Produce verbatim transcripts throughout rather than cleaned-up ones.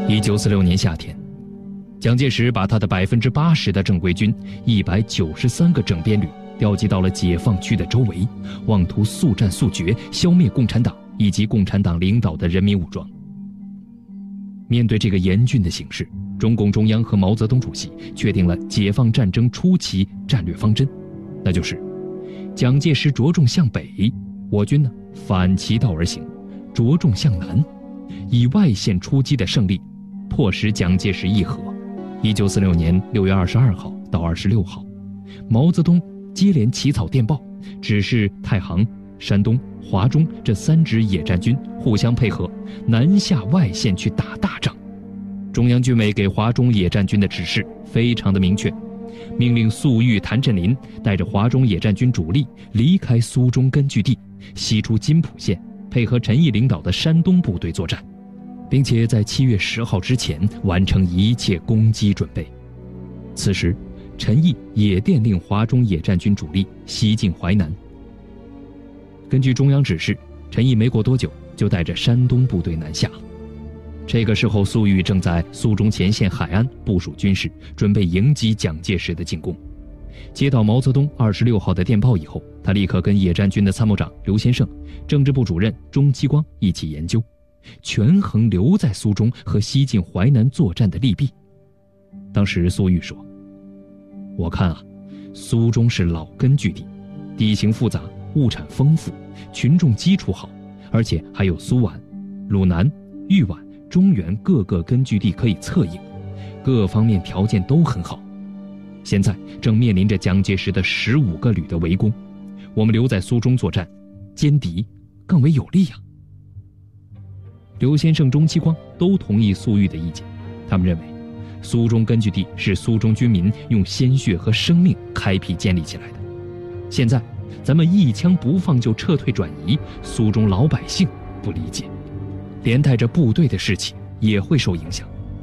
一九四六年夏天，蒋介石把他的百分之八十的正规军、一百九十三个整编旅调集到了解放区的周围，妄图速战速决，消灭共产党以及共产党领导的人民武装。面对这个严峻的形势，中共中央和毛泽东主席确定了解放战争初期战略方针，那就是蒋介石着重向北，我军呢反其道而行，着重向南，以外线出击的胜利迫使蒋介石议和。一九四六年六月二十二号到二十六号，毛泽东接连起草电报，指示太行、山东、华中这三支野战军互相配合，南下外线去打大仗。中央军委给华中野战军的指示非常的明确，命令粟裕、谭震林带着华中野战军主力离开苏中根据地，西出津浦线，配合陈毅领导的山东部队作战，并且在七月十号之前完成一切攻击准备。此时陈毅也电令华中野战军主力西进淮南。根据中央指示，陈毅没过多久就带着山东部队南下了。这个时候，粟裕正在苏中前线海安部署军事，准备迎击蒋介石的进攻。接到毛泽东二十六号的电报以后，他立刻跟野战军的参谋长刘先胜、政治部主任钟其光一起研究，权衡留在苏中和西进淮南作战的利弊。当时粟裕说：“我看啊，苏中是老根据地，地形复杂，物产丰富，群众基础好，而且还有苏皖、鲁南、豫皖、中原各个根据地可以策应，各方面条件都很好。现在正面临着蒋介石的十五个旅的围攻，我们留在苏中作战，歼敌更为有利啊。”刘先胜、钟其光都同意粟裕的意见，他们认为苏中根据地是苏中军民用鲜血和生命开辟建立起来的，现在咱们一枪不放就撤退转移，苏中老百姓不理解，连带着部队的士气也会受影响。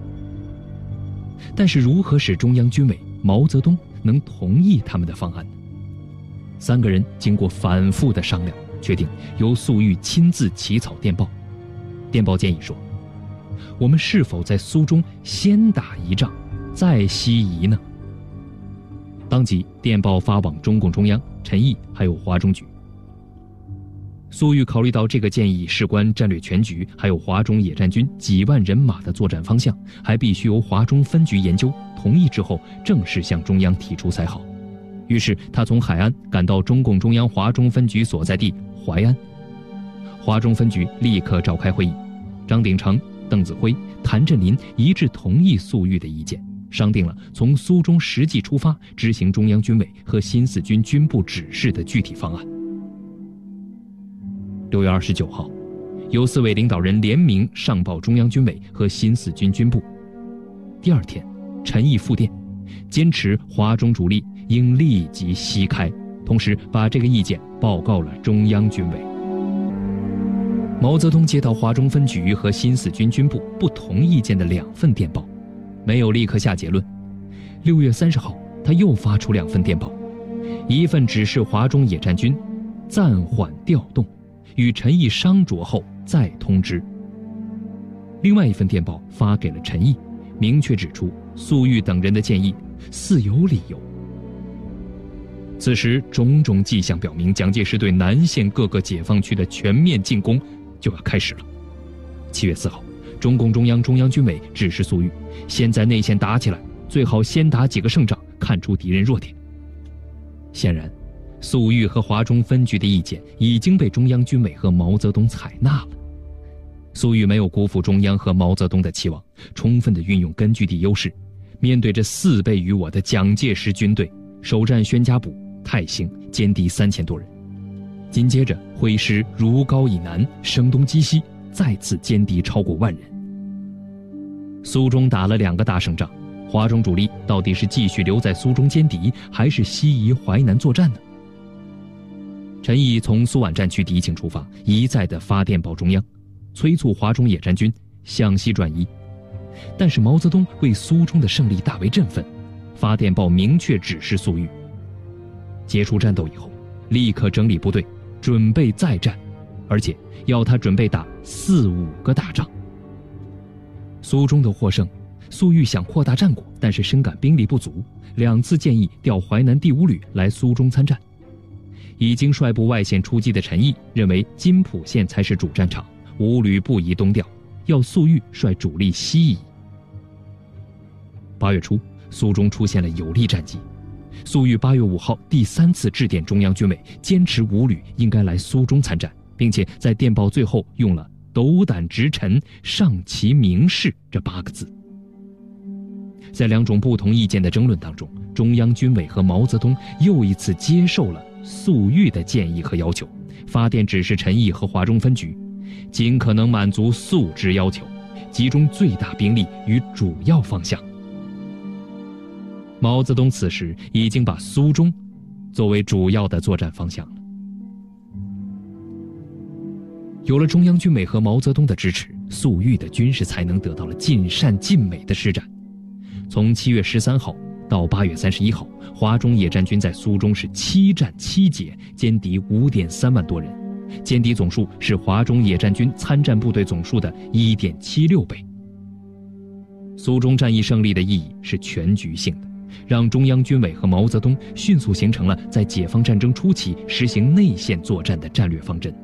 但是如何使中央军委、毛泽东能同意他们的方案呢？三个人经过反复的商量，决定由粟裕亲自起草电报。电报建议说，我们是否在苏中先打一仗，再西移呢？当即电报发往中共中央、陈毅还有华中局。粟裕考虑到这个建议事关战略全局，还有华中野战军几万人马的作战方向，还必须由华中分局研究同意之后正式向中央提出才好。于是他从海安赶到中共中央华中分局所在地淮安。华中分局立刻召开会议，张鼎丞、邓子恢、谭震林一致同意粟裕的意见，商定了从苏中实际出发执行中央军委和新四军军部指示的具体方案。六月二十九号，由四位领导人联名上报中央军委和新四军军部。第二天，陈毅复电，坚持华中主力应立即西开，同时把这个意见报告了中央军委。毛泽东接到华中分局和新四军军部不同意见的两份电报，没有立刻下结论。六月三十号，他又发出两份电报，一份指示华中野战军暂缓调动，与陈毅商酌后再通知。另外一份电报发给了陈毅，明确指出粟裕等人的建议似有理由。此时种种迹象表明，蒋介石对南线各个解放区的全面进攻就要开始了。七月四号，中共中央、中央军委指示粟裕，先在内线打起来，最好先打几个胜仗，看出敌人弱点。显然，粟裕和华中分局的意见已经被中央军委和毛泽东采纳了。粟裕没有辜负中央和毛泽东的期望，充分地运用根据地优势，面对着四倍于我的蒋介石军队，首战宣家堡、泰兴，歼敌三千多人。紧接着挥师如皋以南，声东击西，再次歼敌超过万人。苏中打了两个大胜仗，华中主力到底是继续留在苏中歼敌，还是西移淮南作战呢？陈毅从苏皖战区敌情出发，一再地发电报中央，催促华中野战军向西转移。但是毛泽东为苏中的胜利大为振奋，发电报明确指示粟裕，结束战斗以后，立刻整理部队，准备再战，而且要他准备打四五个大仗。 苏中的获胜，粟裕想扩大战果，但是深感兵力不足，两次建议调淮南第五旅来苏中参战。已经率部外线出击的陈毅认为津浦线才是主战场，五旅不宜东调，要粟裕率主力西移。八月初，苏中出现了有利战机，粟裕八月五号第三次致电中央军委，坚持五旅应该来苏中参战，并且在电报最后用了“斗胆直陈，上其明示”这八个字。在两种不同意见的争论当中，中央军委和毛泽东又一次接受了粟裕的建议和要求，发电指示陈毅和华中分局，尽可能满足粟之要求，集中最大兵力于主要方向。毛泽东此时已经把苏中作为主要的作战方向了。有了中央军委和毛泽东的支持，粟裕的军事才能得到了尽善尽美的施展。从七月十三号到八月三十一号，华中野战军在苏中是七战七捷，歼敌 五点三万多人，歼敌总数是华中野战军参战部队总数的 一点七六倍。苏中战役胜利的意义是全局性的，让中央军委和毛泽东迅速形成了在解放战争初期实行内线作战的战略方针。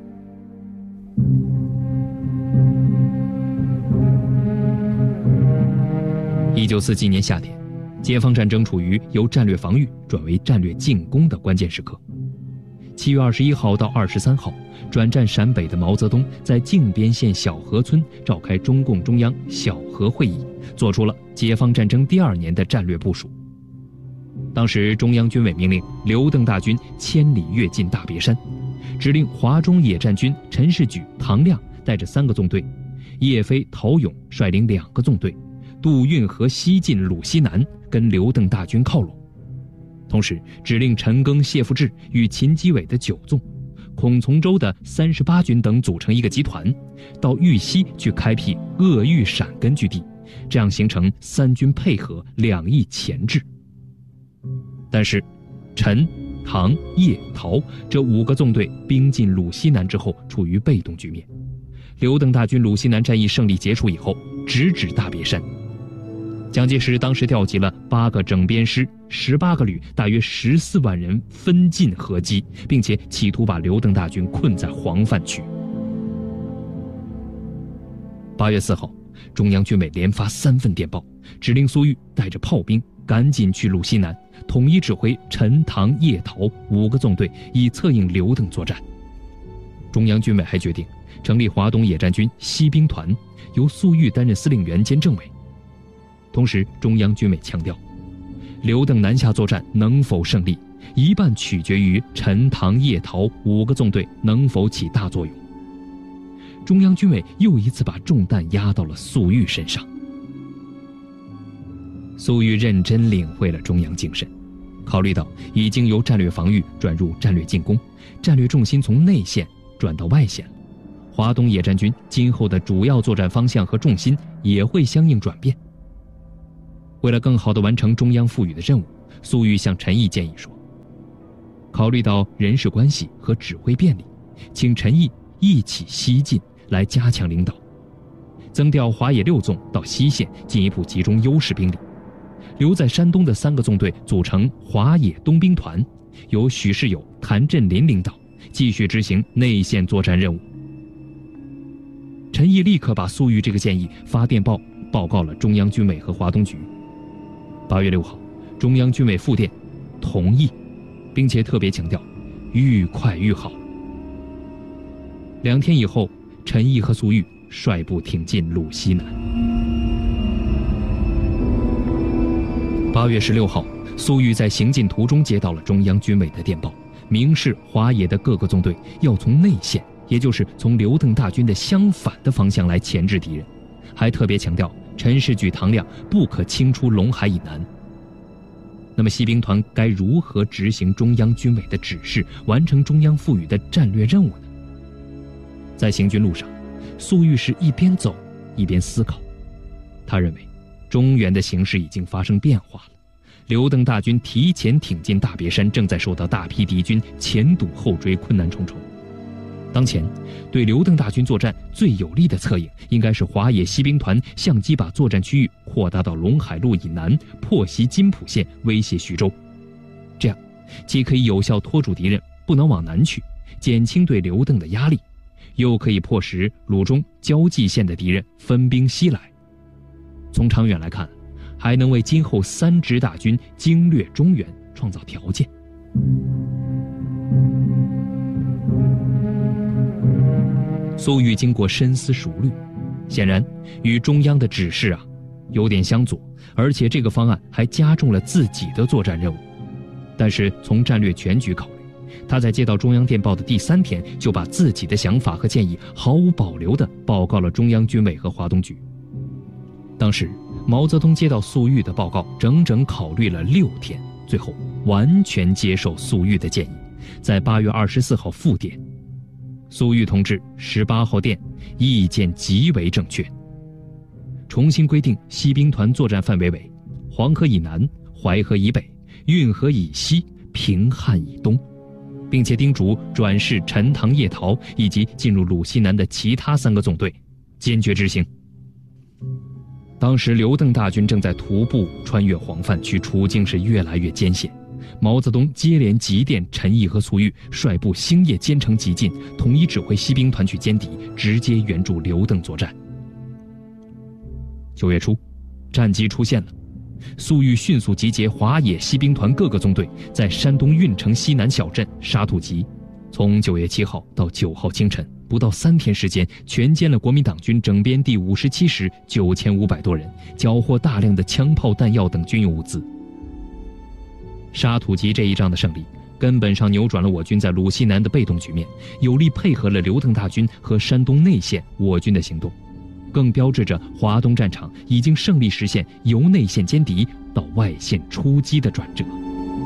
一九四七年夏天，解放战争处于由战略防御转为战略进攻的关键时刻。七月二十一号到二十三号，转战陕北的毛泽东在靖边县小河村召开中共中央小河会议，做出了解放战争第二年的战略部署。当时中央军委命令刘邓大军千里跃进大别山，指令华中野战军陈士举、唐亮带着三个纵队，叶飞、陶勇率领两个纵队，渡运河西进鲁西南，跟刘邓大军靠拢。同时指令陈赓、谢富治与秦基伟的九纵、孔从周的三十八军等组成一个集团，到豫西去开辟鄂豫陕根据地，这样形成三军配合、两翼钳制。但是陈、唐、叶、陶这五个纵队兵进鲁西南之后处于被动局面。刘邓大军鲁西南战役胜利结束以后，直指大别山。蒋介石当时调集了八个整编师、十八个旅，大约十四万人分进合击，并且企图把刘邓大军困在黄泛区。八月四号，中央军委连发三份电报，指令粟裕带着炮兵赶紧去鲁西南，统一指挥陈、唐、叶、陶五个纵队，以策应刘邓作战。中央军委还决定成立华东野战军西兵团，由粟裕担任司令员兼政委。同时，中央军委强调，刘邓南下作战能否胜利，一半取决于陈、唐、叶、陶五个纵队能否起大作用。中央军委又一次把重担压到了粟裕身上。粟裕认真领会了中央精神，考虑到已经由战略防御转入战略进攻，战略重心从内线转到外线了，华东野战军今后的主要作战方向和重心也会相应转变。为了更好地完成中央赋予的任务，粟裕向陈毅建议说，考虑到人事关系和指挥便利，请陈毅一起西进来加强领导，增调华野六纵到西线，进一步集中优势兵力。留在山东的三个纵队组成华野东兵团，由许世友、谭震林领导，继续执行内线作战任务。陈毅立刻把粟裕这个建议发电报报告了中央军委和华东局。八月六号，中央军委复电同意，并且特别强调愈快愈好。两天以后，陈毅和粟裕率部挺进鲁西南。八月十六号，粟裕在行进途中接到了中央军委的电报，明示华野的各个纵队要从内线，也就是从刘邓大军的相反的方向来钳制敌人，还特别强调陈士举、唐亮不可轻出陇海以南。那么西兵团该如何执行中央军委的指示，完成中央赋予的战略任务呢？在行军路上，粟裕是一边走一边思考。他认为中原的形势已经发生变化了，刘邓大军提前挺进大别山，正在受到大批敌军前堵后追，困难重重。 当前对刘邓大军作战最有利的策应，应该是华野西兵团相机把作战区域扩大到陇海路以南，破袭津浦线，威胁徐州。这样既可以有效拖住敌人不能往南去，减轻对刘邓的压力，又可以迫使鲁中交际线的敌人分兵西来。从长远来看，还能为今后三支大军经略中原创造条件。粟裕经过深思熟虑，显然与中央的指示啊有点相左，而且这个方案还加重了自己的作战任务。但是从战略全局考虑，他在接到中央电报的第三天，就把自己的想法和建议毫无保留地报告了中央军委和华东局。当时毛泽东接到粟裕的报告，整整考虑了六天，最后完全接受粟裕的建议，在八月二十四号复电。粟裕同志十八号电，意见极为正确，重新规定西兵团作战范围为黄河以南、淮河以北、运河以西、平汉以东，并且叮嘱转世陈塘叶陶以及进入鲁西南的其他三个纵队坚决执行。当时刘邓大军正在徒步穿越黄泛区，处境是越来越艰险。毛泽东接连急电陈毅和粟裕，率部星夜兼程急进，统一指挥西兵团去歼敌，直接援助刘邓作战。九月初，战机出现了。粟裕迅速集结华野西兵团各个纵队，在山东运城西南小镇沙土集，从九月七号到九号清晨，不到三天时间，全歼了国民党军整编第五十七师九千五百多人，缴获大量的枪炮、弹药等军用物资。沙土集这一仗的胜利，根本上扭转了我军在鲁西南的被动局面，有力配合了刘邓大军和山东内线我军的行动，更标志着华东战场已经胜利实现由内线歼敌到外线出击的转折。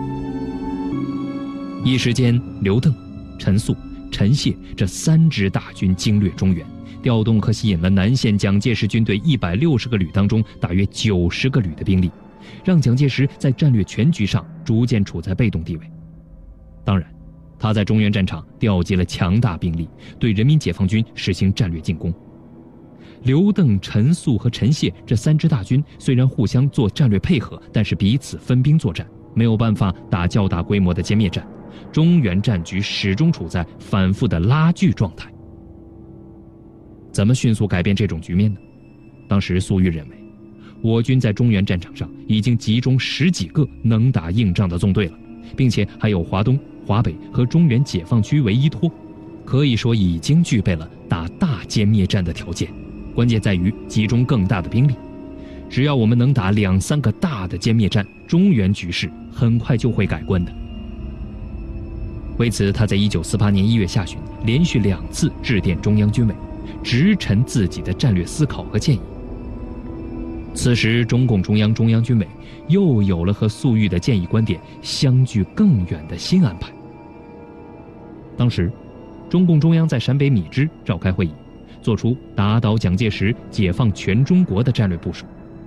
一时间，刘邓、陈粟、陈谢这三支大军经略中原，调动和吸引了南线蒋介石军队一百六十个旅当中大约九十个旅的兵力，让蒋介石在战略全局上逐渐处在被动地位。当然，他在中原战场调集了强大兵力，对人民解放军实行战略进攻。刘邓、陈粟和陈谢这三支大军虽然互相做战略配合，但是彼此分兵作战，没有办法打较大规模的歼灭战，中原战局始终处在反复的拉锯状态。怎么迅速改变这种局面呢？当时粟裕认为，我军在中原战场上已经集中十几个能打硬仗的纵队了，并且还有华东、华北和中原解放区为依托，可以说已经具备了打大歼灭战的条件。关键在于集中更大的兵力，只要我们能打两三个大的歼灭战，中原局势很快就会改观的。为此，他在一九四八年一月下旬连续两次致电中央军委，直陈自己的战略思考和建议。此时，中共中央、中央军委又有了和粟裕的建议观点相距更远的新安排。当时，中共中央在陕北米脂召开会议，做出打倒蒋介石、解放全中国的战略部署。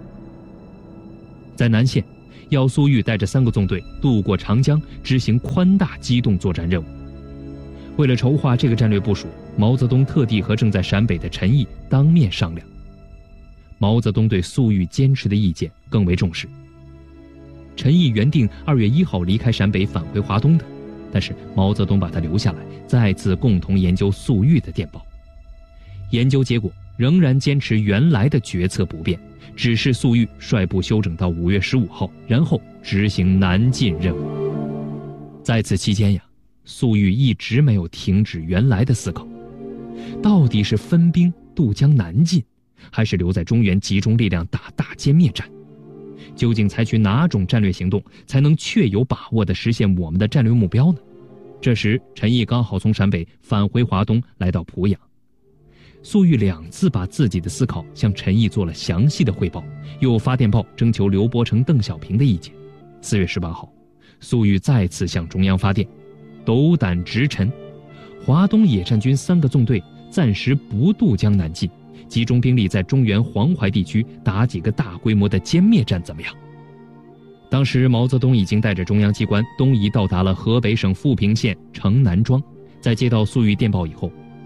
在南线，要粟裕带着三个纵队渡过长江，执行宽大机动作战任务。为了筹划这个战略部署，毛泽东特地和正在陕北的陈毅当面商量。毛泽东对粟裕坚持的意见更为重视。陈毅原定二月一号离开陕北返回华东的，但是毛泽东把他留下来，再次共同研究粟裕的电报。研究结果仍然坚持原来的决策不变，指示粟裕率部休整到五月十五号，然后执行南进任务。在此期间呀，粟裕一直没有停止原来的思考，到底是分兵渡江南进，还是留在中原集中力量打大歼灭战？究竟采取哪种战略行动才能确有把握地实现我们的战略目标呢？这时，陈毅刚好从陕北返回华东，来到濮阳。粟裕两次把自己的思考向陈毅做了详细的汇报，又发电报征求刘伯承、邓小平的意见。四月十八号，粟裕再次向中央发电，斗胆直陈：华东野战军三个纵队暂时不渡江南进，集中兵力在中原黄淮地区打几个大规模的歼灭战怎么样？当时毛泽东已经带着中央机关东移到达了河北省富平县城南庄。在接到粟裕电报以后，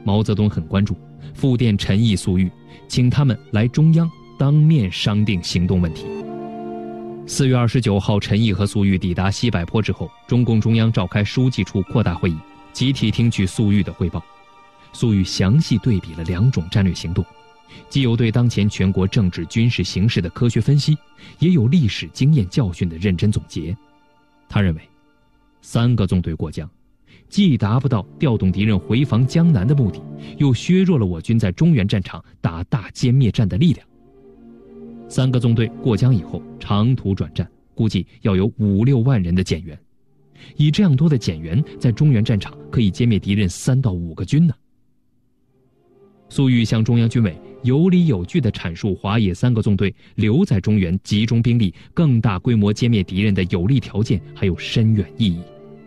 毛泽东很关注，复电陈毅、粟裕，请他们来中央当面商定行动问题。四月二十九号，陈毅和粟裕抵达西柏坡之后，中共中央召开书记处扩大会议，集体听取粟裕的汇报。粟裕详细对比了两种战略行动，既有对当前全国政治军事形势的科学分析，也有历史经验教训的认真总结。他认为，三个纵队过江，既达不到调动敌人回防江南的目的，又削弱了我军在中原战场打大歼灭战的力量。三个纵队过江以后，长途转战，估计要有五六万人的减员。以这样多的减员，在中原战场可以歼灭敌人三到五个军呢。粟裕向中央军委有理有据地阐述华野三个纵队留在中原集中兵力、更大规模歼灭敌人的有利条件，还有深远意义。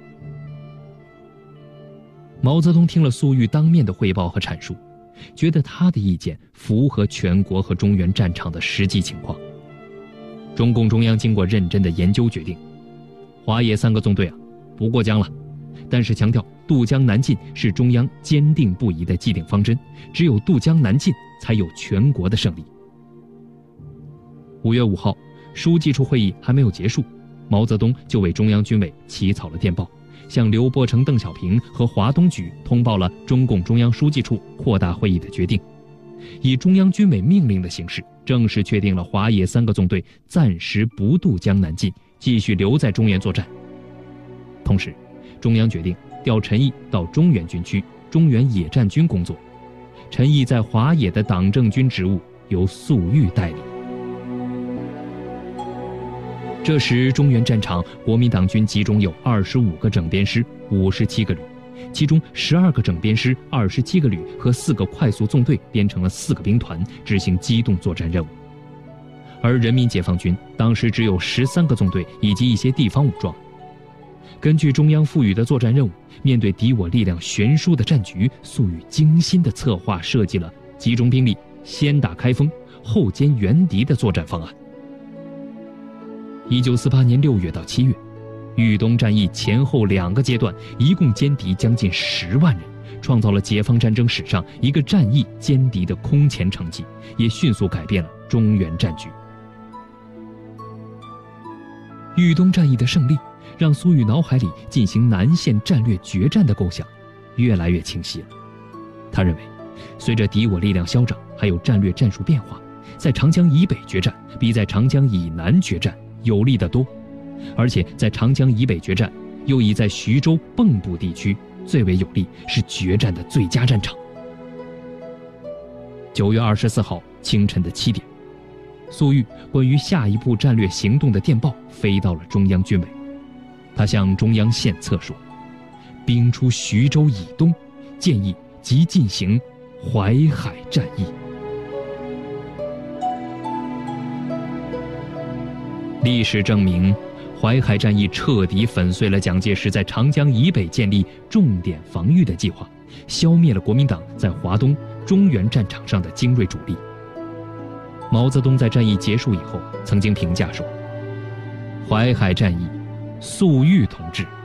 毛泽东听了粟裕当面的汇报和阐述，觉得他的意见符合全国和中原战场的实际情况。中共中央经过认真的研究决定，华野三个纵队啊不过江了，但是强调渡江南进是中央坚定不移的既定方针，只有渡江南进才有全国的胜利。五月五号，书记处会议还没有结束，毛泽东就为中央军委起草了电报，向刘伯承、邓小平和华东局通报了中共中央书记处扩大会议的决定，以中央军委命令的形式，正式确定了华野三个纵队暂时不渡江南进，继续留在中原作战。同时，中央决定调陈毅到中原军区中原野战军工作，陈毅在华野的党政军职务由粟裕代理。这时，中原战场国民党军集中有二十五个整编师、五十七个旅，其中十二个整编师、二十七个旅和四个快速纵队编成了四个兵团，执行机动作战任务。而人民解放军当时只有十三个纵队以及一些地方武装。根据中央赋予的作战任务，面对敌我力量悬殊的战局，粟裕精心地策划设计了集中兵力先打开封后歼援敌的作战方案。一九四八年六月到七月，豫东战役前后两个阶段，一共歼敌将近十万人，创造了解放战争史上一个战役歼敌的空前成绩，也迅速改变了中原战局。豫东战役的胜利，让粟裕脑海里进行南线战略决战的构想越来越清晰了。他认为，随着敌我力量消长，还有战略战术变化，在长江以北决战比在长江以南决战有利得多，而且在长江以北决战又以在徐州蚌埠地区最为有利，是决战的最佳战场。九月二十四号清晨的七点，粟裕关于下一步战略行动的电报飞到了中央军委。他向中央献策说，兵出徐州以东，建议即进行淮海战役。历史证明，淮海战役彻底粉碎了蒋介石在长江以北建立重点防御的计划，消灭了国民党在华东、中原战场上的精锐主力。毛泽东在战役结束以后曾经评价说，淮海战役粟裕同志